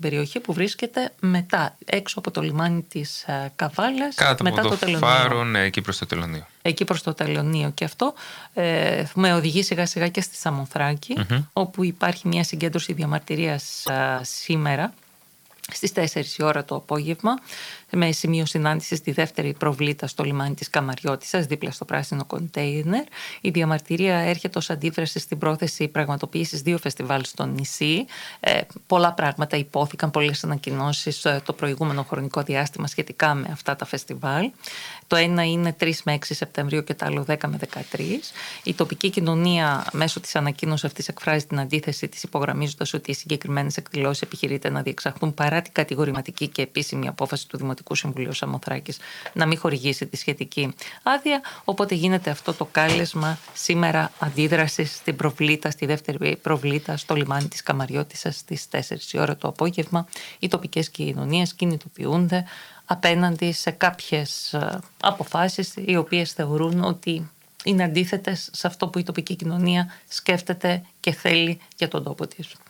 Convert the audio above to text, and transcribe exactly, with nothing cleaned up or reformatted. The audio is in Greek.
περιοχή που βρίσκεται μετά, έξω από το λιμάνι της Καβάλας, κάτω μετά από το, το Τελωνείο. φάρο, ναι, εκεί προς το Τελωνείο. Εκεί προς το Τελωνείο. Και αυτό ε, με οδηγεί σιγά σιγά και στη Σαμοθράκη, mm-hmm. όπου υπάρχει μια συγκέντρωση διαμαρτυρίας α, σήμερα στις τέσσερις η ώρα το απόγευμα, με σημείο συνάντηση στη δεύτερη προβλήτα στο λιμάνι της Καμαριώτισσας, δίπλα στο πράσινο κοντέινερ. Η διαμαρτυρία έρχεται ως αντίφραση στην πρόθεση πραγματοποίησης δύο φεστιβάλ στο νησί. Ε, πολλά πράγματα υπόθηκαν, πολλές ανακοινώσεις ε, το προηγούμενο χρονικό διάστημα σχετικά με αυτά τα φεστιβάλ. Το ένα είναι τρεις με έξι Σεπτεμβρίου και το άλλο δέκα με δεκατρείς. Η τοπική κοινωνία μέσω της ανακοίνωσης αυτής εκφράζει την αντίθεση της, υπογραμμίζοντας ότι οι συγκεκριμένες εκδηλώσεις επιχειρείται να διεξαχθούν παρά την κατηγορηματική και επίσημη απόφαση του Δημοτικού Συμβουλίου Σαμοθράκης να μην χορηγήσει τη σχετική άδεια. Οπότε γίνεται αυτό το κάλεσμα σήμερα αντίδρασης στην προβλήτα, στη δεύτερη προβλήτα στο λιμάνι της Καμαριώτισσας στις τέσσερις η ώρα το απόγευμα. Οι τοπικές κοινωνίες κινητοποιούνται απέναντι σε κάποιες αποφάσεις οι οποίες θεωρούν ότι είναι αντίθετες σε αυτό που η τοπική κοινωνία σκέφτεται και θέλει για τον τόπο της.